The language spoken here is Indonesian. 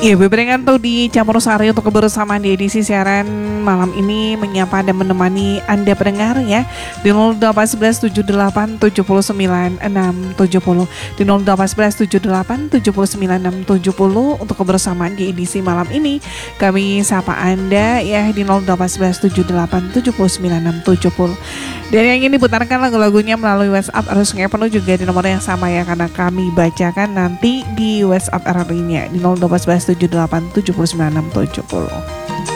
Iya, bebarengan tuh di Campur Sari untuk kebersamaan di edisi siaran malam ini menyapa dan menemani Anda pendengar ya di 08117879670 di 08117879670 untuk kebersamaan di edisi malam ini. Kami sapa Anda ya di 08117879670. Dan yang ini diputarkan lagu-lagunya melalui WhatsApp harus penuh juga di nomor yang sama ya, karena kami bacakan nanti di WhatsApp RRI-nya di 08117879670.